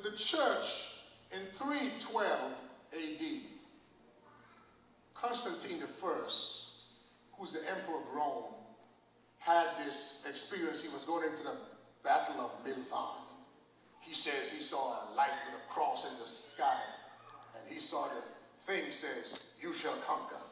the church in 312 AD, Constantine I, who's the emperor of Rome, had this experience. He was going into the Battle of Milvian. He says he saw a light with a cross in the sky, and he saw the thing says, "You shall conquer."